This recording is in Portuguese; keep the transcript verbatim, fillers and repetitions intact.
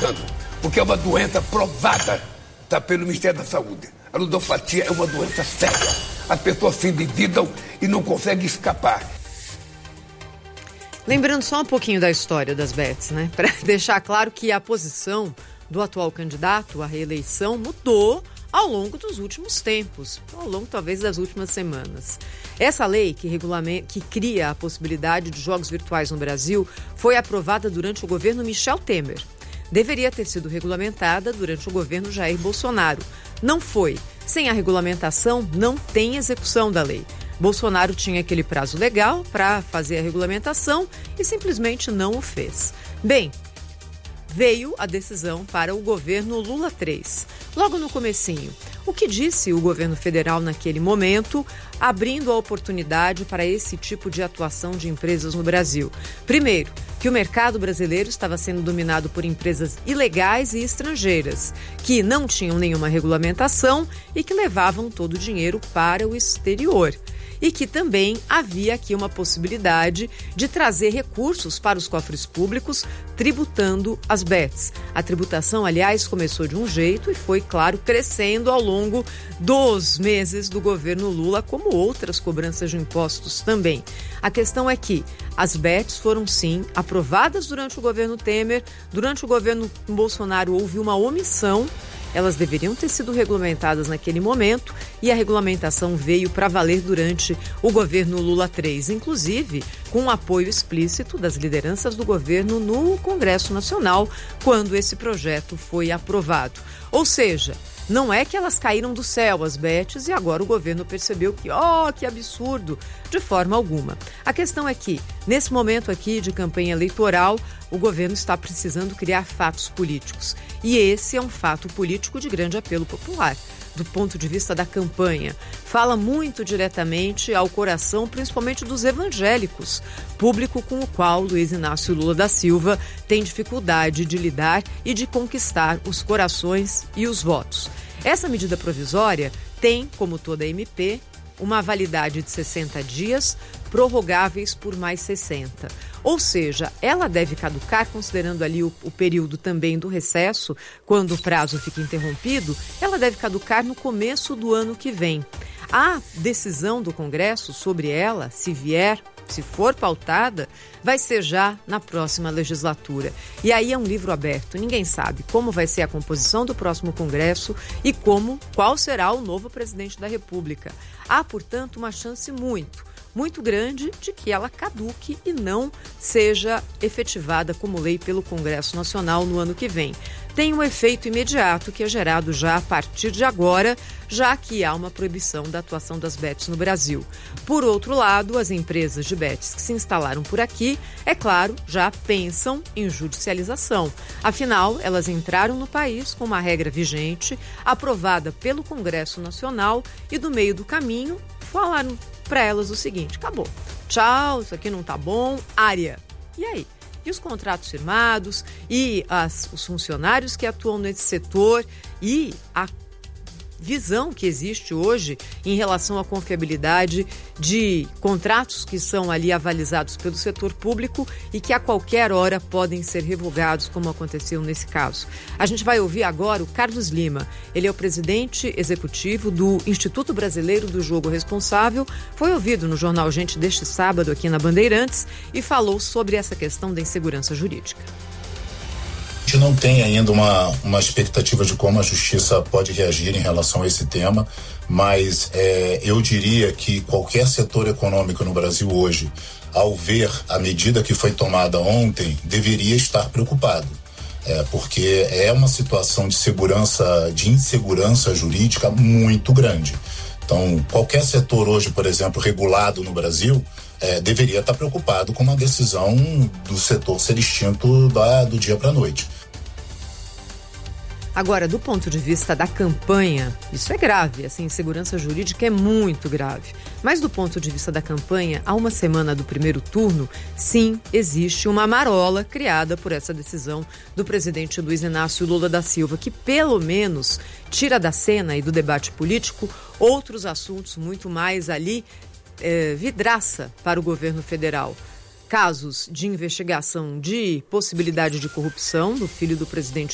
matando, porque é uma doença provada, tá, pelo Ministério da Saúde. A ludopatia é uma doença séria. As pessoas se endividam e não conseguem escapar. Lembrando só um pouquinho da história das bets, né? Para deixar claro que a posição do atual candidato à reeleição mudou ao longo dos últimos tempos, ao longo talvez das últimas semanas. Essa lei que, regulamenta, que cria a possibilidade de jogos virtuais no Brasil foi aprovada durante o governo Michel Temer. Deveria ter sido regulamentada durante o governo Jair Bolsonaro. Não foi. Sem a regulamentação, não tem execução da lei. Bolsonaro tinha aquele prazo legal para fazer a regulamentação e simplesmente não o fez. Bem, veio a decisão para o governo Lula três. Logo no comecinho, o que disse o governo federal naquele momento, abrindo a oportunidade para esse tipo de atuação de empresas no Brasil? Primeiro, que o mercado brasileiro estava sendo dominado por empresas ilegais e estrangeiras, que não tinham nenhuma regulamentação e que levavam todo o dinheiro para o exterior. E que também havia aqui uma possibilidade de trazer recursos para os cofres públicos tributando as bets. A tributação, aliás, começou de um jeito e foi, claro, crescendo ao longo dos meses do governo Lula, como outras cobranças de impostos também. A questão é que as bets foram, sim, aprovadas durante o governo Temer. Durante o governo Bolsonaro houve uma omissão. Elas deveriam ter sido regulamentadas naquele momento e a regulamentação veio para valer durante o governo Lula três, inclusive com o apoio explícito das lideranças do governo no Congresso Nacional, quando esse projeto foi aprovado. Ou seja, não é que elas caíram do céu, as bets, e agora o governo percebeu que, ó, oh, que absurdo, de forma alguma. A questão é que, nesse momento aqui de campanha eleitoral, o governo está precisando criar fatos políticos. E esse é um fato político de grande apelo popular. Do ponto de vista da campanha, fala muito diretamente ao coração, principalmente dos evangélicos, público com o qual Luiz Inácio Lula da Silva tem dificuldade de lidar e de conquistar os corações e os votos. Essa medida provisória tem, como toda M P, uma validade de sessenta dias, prorrogáveis por mais sessenta. Ou seja, ela deve caducar, considerando ali o, o período também do recesso, quando o prazo fica interrompido, ela deve caducar no começo do ano que vem. A decisão do Congresso sobre ela, se vier, se for pautada, vai ser já na próxima legislatura. E aí é um livro aberto. Ninguém sabe como vai ser a composição do próximo Congresso e como, qual será o novo presidente da República. Há, portanto, uma chance muito, muito grande de que ela caduque e não seja efetivada como lei pelo Congresso Nacional no ano que vem. Tem um efeito imediato que é gerado já a partir de agora, já que há uma proibição da atuação das bets no Brasil. Por outro lado, as empresas de bets que se instalaram por aqui, é claro, já pensam em judicialização. Afinal, elas entraram no país com uma regra vigente, aprovada pelo Congresso Nacional, e do meio do caminho falaram para elas o seguinte: acabou, tchau, isso aqui não tá bom, área. E aí? E os contratos firmados, e as, os funcionários que atuam nesse setor, e a visão que existe hoje em relação à confiabilidade de contratos que são ali avalizados pelo setor público e que a qualquer hora podem ser revogados, como aconteceu nesse caso. A gente vai ouvir agora o Carlos Lima. Ele é o presidente executivo do Instituto Brasileiro do Jogo Responsável. Foi ouvido no Jornal Gente deste sábado aqui na Bandeirantes e falou sobre essa questão da insegurança jurídica. A gente não tem ainda uma, uma expectativa de como a justiça pode reagir em relação a esse tema, mas é, eu diria que qualquer setor econômico no Brasil hoje, ao ver a medida que foi tomada ontem, deveria estar preocupado. É, porque é uma situação de segurança, de insegurança jurídica muito grande. Então, qualquer setor hoje, por exemplo, regulado no Brasil, é, deveria estar preocupado com uma decisão do setor ser extinto da, do dia para a noite. Agora, do ponto de vista da campanha, isso é grave, essa insegurança jurídica é muito grave. Mas do ponto de vista da campanha, há uma semana do primeiro turno, sim, existe uma marola criada por essa decisão do presidente Luiz Inácio Lula da Silva, que pelo menos tira da cena e do debate político outros assuntos muito mais ali eh, vidraça para o governo federal. Casos de investigação de possibilidade de corrupção do filho do presidente